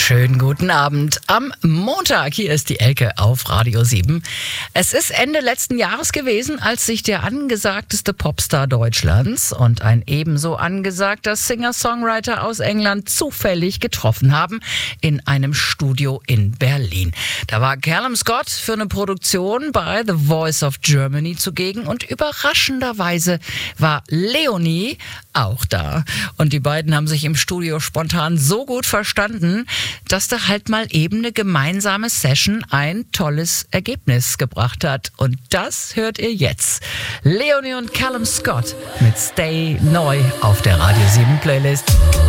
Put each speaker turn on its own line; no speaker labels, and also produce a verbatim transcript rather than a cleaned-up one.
Schönen guten Abend. Am Montag, hier ist die Elke auf Radio sieben. Es ist Ende letzten Jahres gewesen, als sich der angesagteste Popstar Deutschlands und ein ebenso angesagter Singer-Songwriter aus England zufällig getroffen haben in einem Studio in Berlin. Da war Callum Scott für eine Produktion bei The Voice of Germany zugegen und überraschenderweise war Leonie auch da. Und die beiden haben sich im Studio spontan so gut verstanden, dass da halt mal eben eine gemeinsame Session ein tolles Ergebnis gebracht hat. Und das hört ihr jetzt. Leonie und Callum Scott mit Stay neu auf der Radio sieben Playlist.